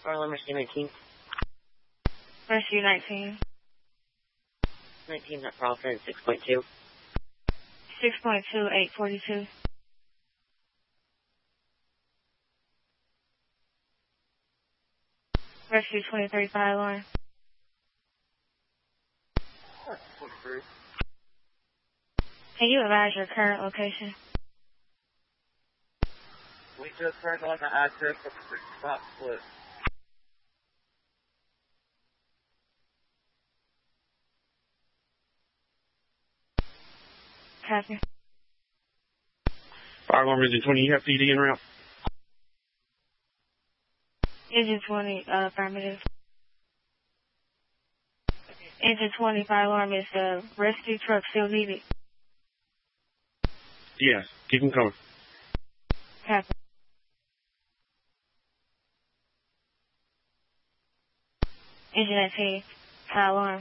Harlem, Rescue 19. Rescue 19. 19 at Providence, 6.2. 6.2, 842. Rescue 23, fire alarm. 23. Can you advise your current location? We just turned on the access of the spot split. Copy. Fire alarm Engine 20, you have PD en route? Engine 20, affirmative. Engine 20, fire alarm, is the rescue truck still needed? Yes, keep them coming. Copy. Engine 18, fire alarm.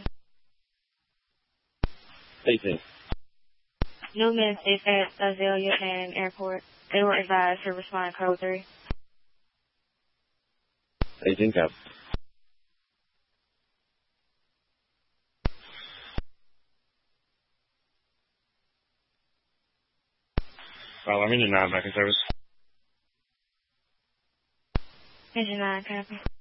18. Newman is at Azalea and Airport. They were advised to respond code 3. 18 copy. Fire alarm Engine 9 back in service. Engine 9, copy.